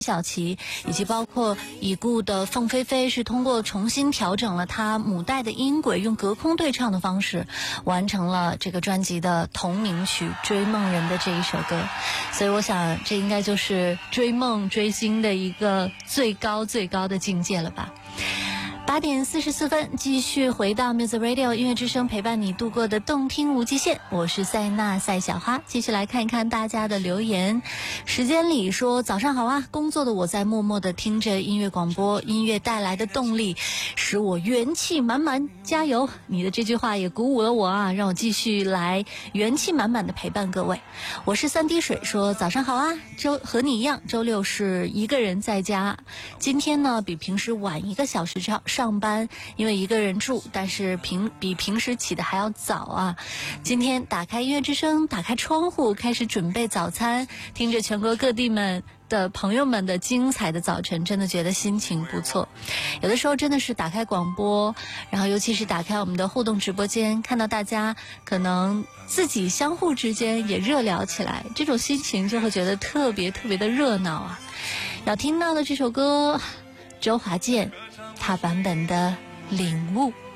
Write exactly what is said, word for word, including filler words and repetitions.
小琪，以及包括已故的凤飞飞，是通过重新调整了他母带的音轨，用隔空对唱的方式完成了这个专辑的同名曲《追梦人》的这一首歌。所以我想这应该就是追梦追星的一个最高最高的境界了吧。八点四十四分，继续回到 Music Radio 音乐之声，陪伴你度过的动听无极限。我是塞纳赛小花，继续来看一看大家的留言。时间里说，早上好啊，工作的我在默默地听着音乐广播，音乐带来的动力使我元气满满，加油！你的这句话也鼓舞了我啊，让我继续来元气满满的陪伴各位。我是三滴水说，早上好啊，周和你一样，周六是一个人在家，今天呢比平时晚一个小时上上班，因为一个人住，但是平比平时起的还要早啊。今天打开音乐之声，打开窗户，开始准备早餐，听着全国各地们的朋友们的精彩的早晨，真的觉得心情不错。有的时候真的是打开广播，然后尤其是打开我们的互动直播间，看到大家可能自己相互之间也热聊起来，这种心情就会觉得特别特别的热闹啊。要听到的这首歌，周华健他版本的领悟。